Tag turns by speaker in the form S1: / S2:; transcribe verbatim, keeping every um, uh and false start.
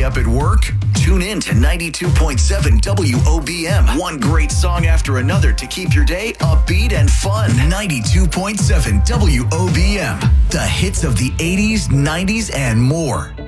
S1: up at work? Tune in to ninety-two point seven W O B M. One great song after another to keep your day upbeat and fun. ninety-two point seven W O B M. The hits of the eighties, nineties, and more.